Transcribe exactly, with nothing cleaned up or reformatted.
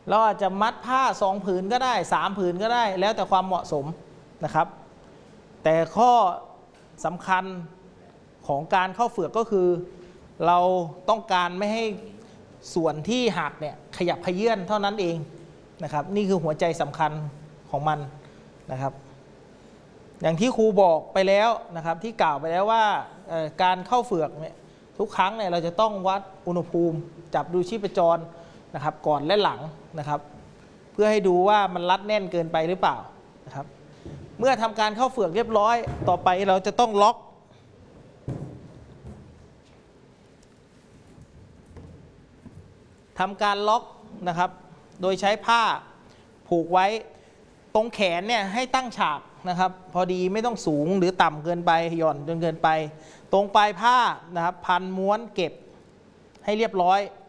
เราอาจจะมัดผ้าสองผืนก็ได้สามผืนก็ได้แล้วแต่ความเหมาะสมนะครับแต่ข้อสำคัญของการเข้าเฝือกก็คือเราต้องการไม่ให้ส่วนที่หักเนี่ยขยับเขยื้อนเท่านั้นเองนะครับนี่คือหัวใจสำคัญของมันนะครับอย่างที่ครูบอกไปแล้วนะครับที่กล่าวไปแล้วว่าการเข้าเฝือกเนี่ยทุกครั้งเนี่ยเราจะต้องวัดอุณหภูมิจับดูชีพจรนะครับก่อนและหลังนะครับเพื่อให้ดูว่ามันรัดแน่นเกินไปหรือเปล่านะครับเมื่อทำการเข้าเฝือกเรียบร้อยต่อไปเราจะต้องล็อกทำการล็อกนะครับโดยใช้ผ้าผูกไว้ตรงแขนเนี่ยให้ตั้งฉากนะครับพอดีไม่ต้องสูงหรือต่ำเกินไปหย่อนจนเกินไปตรงปลายผ้านะครับพันม้วนเก็บให้เรียบร้อย